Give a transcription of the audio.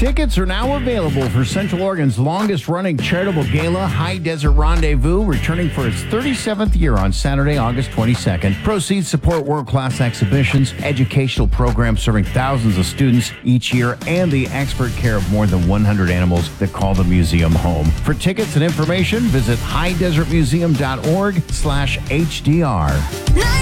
Tickets are now available for Central Oregon's longest-running charitable gala, High Desert Rendezvous, returning for its 37th year on Saturday, August 22nd. Proceeds support world-class exhibitions, educational programs serving thousands of students each year, and the expert care of more than 100 animals that call the museum home. For tickets and information, visit highdesertmuseum.org/HDR.